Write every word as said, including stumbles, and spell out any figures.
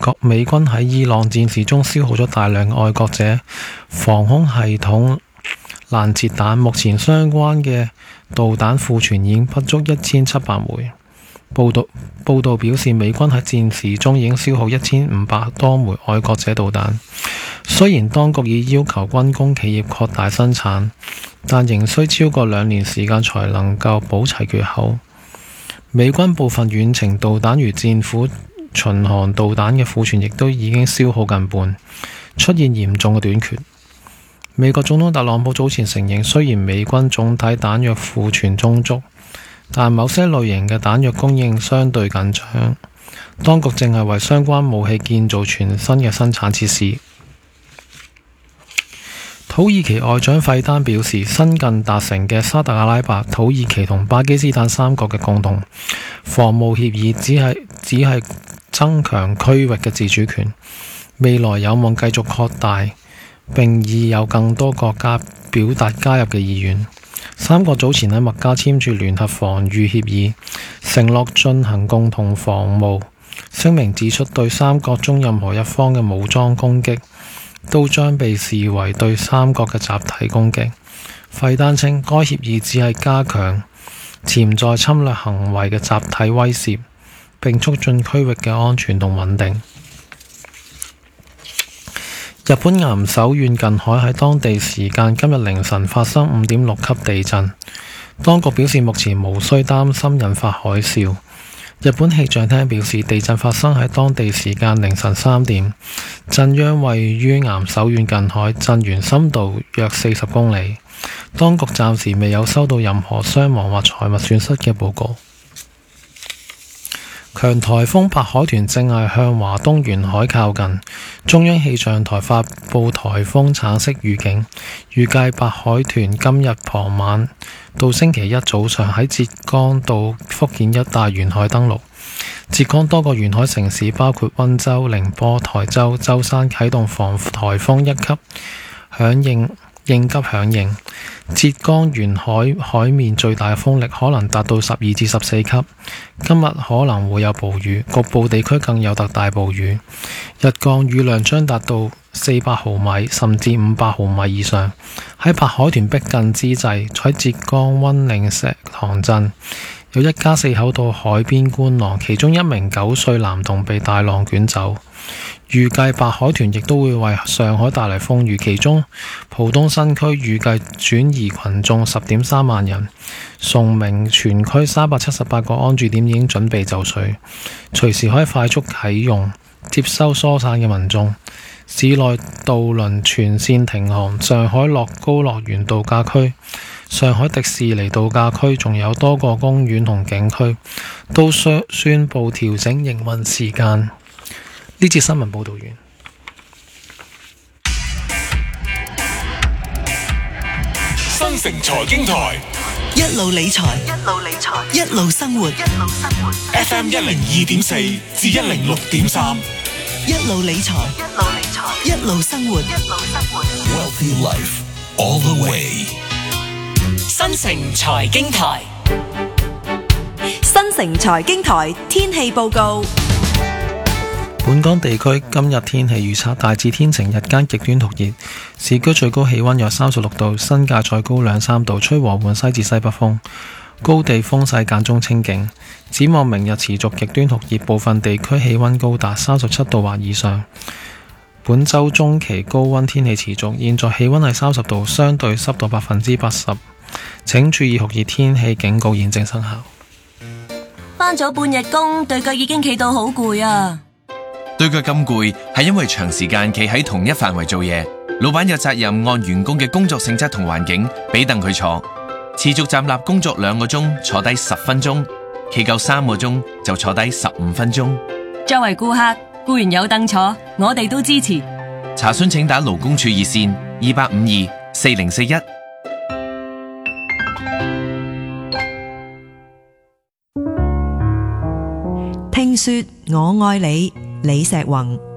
國美軍喺伊朗戰事中消耗咗大量嘅愛國者防空系統攔截彈，目前相關嘅導彈庫存已經不足一千七百枚。報道報道表示，美軍喺戰事中已經消耗一千五百多枚愛國者導彈。雖然當局已要求軍工企業擴大生產，但仍需超過兩年時間才能夠補齊缺口。美軍部分遠程導彈如戰斧巡航導彈嘅庫存亦都已經消耗近半，出現嚴重嘅短缺。美國總統特朗普早前承認，雖然美軍總體彈藥庫存充足，但某些類型嘅彈藥供應相對緊張，當局正係為相關武器建造全新嘅生產設施。土耳其外長費丹表示，新近達成嘅沙特阿拉伯、土耳其同巴基斯坦三國嘅共同防務協議只係只係增強區域嘅自主權，未來有望繼續擴大，並已有更多國家表達加入嘅意願。三國早前喺麥加簽署聯合防禦協議，承諾進行共同防務。聲明指出，對三國中任何一方嘅武裝攻擊都將被視為對三國嘅集體攻擊。費丹稱，該協議只係加強潛在侵略行為嘅集體威懾，並促進區域嘅安全同穩定。日本岩手縣近海喺當地時間今日凌晨發生五點六級地震，當局表示目前無需擔心引發海嘯。日本氣象廳表示，地震發生喺當地時間凌晨三點，震央位於岩手縣近海，震源深度約四十公里。當局暫時未有收到任何傷亡或財物損失嘅報告。強颱風白海豚正係向華東沿海靠近，中央氣象台發布颱風橙色預警，預計白海豚今日傍晚到星期一早上喺浙江到福建一帶沿海登陸。浙江多個沿海城市包括溫州、寧波、台州、舟山啟動防颱風一級響應應急響應。浙江沿海海面最大風力可能達到十二至十四級，今日可能會有暴雨，局部地區更有特大暴雨，日降雨量將達到四百毫米甚至五百毫米以上。喺白海豚逼近之際，喺浙江溫嶺石塘鎮有一家四口到海邊觀浪，其中一名九歲男童被大浪捲走。預計白海豚亦都會為上海帶嚟風雨，其中浦東新區預計轉移群眾十點三萬人，崇明全區三百七十八個安置點已經準備就緒，隨時可以快速啟用，接收疏散嘅民眾。市內渡輪全線停航，上海樂高樂園度假區、上海迪士尼度假區仲有多個公園同景區都宣宣布調整營運時間。呢節新聞報道完。 新城財經台一路理財，一路理財，一路生活，一路生活。 F M 一零二點四至一零六點三， 一路理財，一路理財，一路生活，一路生活。 Wealthy Life all the way。 新城財經台， 新城財經台天氣報告。 本港地區今日天氣預測大致天晴，日間極端酷熱，市區最高氣溫約三十六度，新界再高兩三度，吹和緩西至西北風，高地風勢間中清勁。展望明日持續極端酷熱，部分地區氣溫高達三十七度或以上。本週中期高溫天氣持續，現在氣溫係三十度，相對濕度百分之八十。請注意酷熱天氣警告現正生效。 返咗半日工，對腳已經企到好攰啊！ 對腳咁攰，係因為長時間企喺同一範圍做嘢。老闆有責任按員工嘅工作性質同環境，俾凳佢坐。持續站立工作兩個鐘，坐低十分鐘；企夠三個鐘，就坐低十五分鐘。 作為顧客，固然有凳坐，我哋都支持。 查詢請打勞工處熱線二八五二四零四一。 聽說我愛你，李石宏。